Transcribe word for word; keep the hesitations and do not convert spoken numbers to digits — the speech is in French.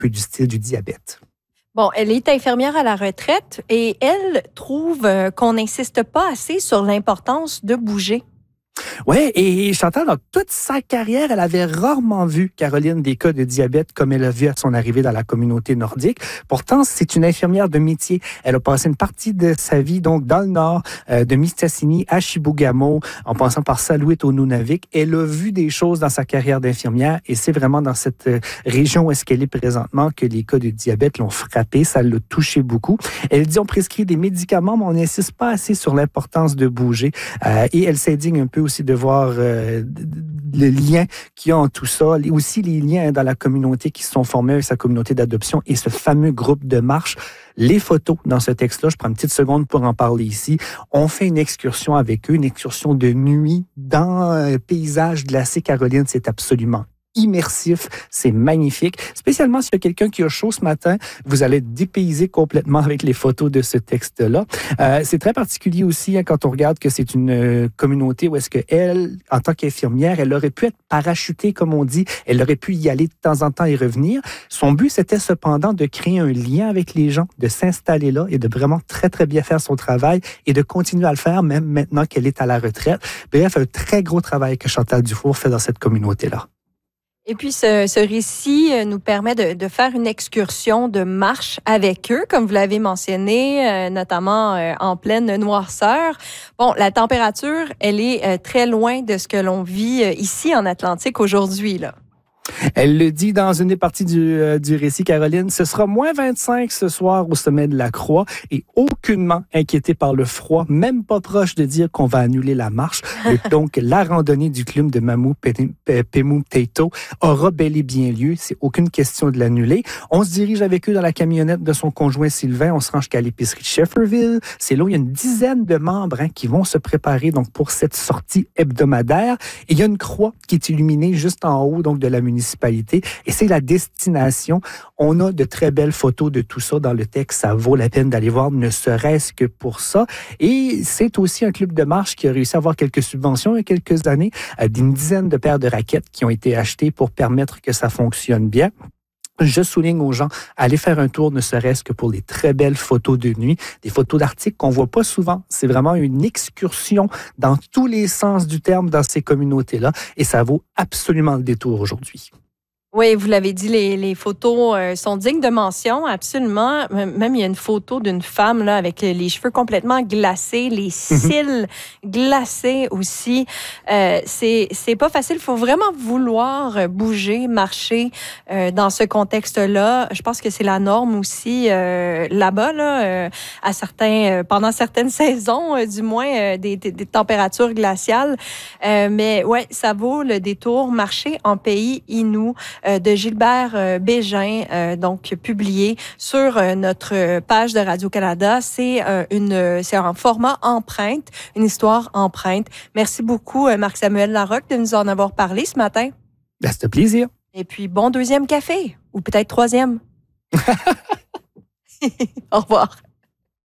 peu du style du diabète. Bon, elle est infirmière à la retraite et elle trouve qu'on n'insiste pas assez sur l'importance de bouger. Oui, et Chantal, dans toute sa carrière, elle avait rarement vu, Caroline, des cas de diabète comme elle a vu à son arrivée dans la communauté nordique. Pourtant, c'est une infirmière de métier. Elle a passé une partie de sa vie donc dans le nord, euh, de Mistassini à Chibougamau, en passant par Salouit au Nunavik. Elle a vu des choses dans sa carrière d'infirmière et c'est vraiment dans cette euh, région où est-ce qu'elle est présentement que les cas de diabète l'ont frappée. Ça l'a touché beaucoup. Elle dit on prescrit des médicaments, mais on n'insiste pas assez sur l'importance de bouger. Euh, et elle s'indigne un peu aussi de voir euh, le lien qu'il y a en tout ça, et aussi les liens dans la communauté qui se sont formés avec sa communauté d'adoption et ce fameux groupe de marche. Les photos dans ce texte-là, je prends une petite seconde pour en parler ici. On fait une excursion avec eux, une excursion de nuit dans un paysage glacé. Caroline, c'est absolument immersif, c'est magnifique. Spécialement s'il y a quelqu'un qui a chaud ce matin, vous allez être dépaysé complètement avec les photos de ce texte-là. Euh, c'est très particulier aussi hein, quand on regarde que c'est une euh, communauté où est-ce qu'elle, en tant qu'infirmière, elle aurait pu être parachutée, comme on dit. Elle aurait pu y aller de temps en temps et revenir. Son but, c'était cependant de créer un lien avec les gens, de s'installer là et de vraiment très, très bien faire son travail et de continuer à le faire même maintenant qu'elle est à la retraite. Bref, un très gros travail que Chantal Dufour fait dans cette communauté-là. Et puis, ce, ce récit nous permet de, de faire une excursion de marche avec eux, comme vous l'avez mentionné, euh, notamment euh, en pleine noirceur. Bon, la température, elle est euh, très loin de ce que l'on vit euh, ici en Atlantique aujourd'hui, là. Elle le dit dans une des parties du, euh, du récit, Caroline. Ce sera moins vingt-cinq ce soir au sommet de la Croix et aucunement inquiété par le froid, même pas proche de dire qu'on va annuler la marche. Donc, la randonnée du clum de Mamou Pemu Teito aura bel et bien lieu. C'est aucune question de l'annuler. On se dirige avec eux dans la camionnette de son conjoint Sylvain. On se rend jusqu'à l'épicerie de Shefferville. C'est là où il y a une dizaine de membres hein, qui vont se préparer donc pour cette sortie hebdomadaire. Et il y a une croix qui est illuminée juste en haut donc de la municipalité. Et c'est la destination. On a de très belles photos de tout ça dans le texte. Ça vaut la peine d'aller voir, ne serait-ce que pour ça. Et c'est aussi un club de marche qui a réussi à avoir quelques subventions il y a quelques années, d'une dizaine de paires de raquettes qui ont été achetées pour permettre que ça fonctionne bien. Je souligne aux gens, allez faire un tour, ne serait-ce que pour les très belles photos de nuit, des photos d'articles qu'on voit pas souvent. C'est vraiment une excursion dans tous les sens du terme dans ces communautés-là et ça vaut absolument le détour aujourd'hui. Oui, vous l'avez dit, les, les photos euh, sont dignes de mention, absolument. Même, il y a une photo d'une femme là avec les cheveux complètement glacés, les cils glacés aussi. Euh, c'est c'est pas facile. Il faut vraiment vouloir bouger, marcher euh, dans ce contexte-là. Je pense que c'est la norme aussi euh, là-bas, là, euh, à certains, euh, pendant certaines saisons, euh, du moins, euh, des, des, des températures glaciales. Euh, mais ouais, ça vaut le détour. Marcher en pays inou. De Gilbert euh, Bégin, euh, donc publié sur euh, notre page de Radio-Canada. C'est euh, une, c'est un format empreinte, une histoire empreinte. Merci beaucoup, euh, Marc-Samuel Larocque, de nous en avoir parlé ce matin. Ben, c'est un plaisir. Et puis, bon deuxième café, ou peut-être troisième. Au revoir.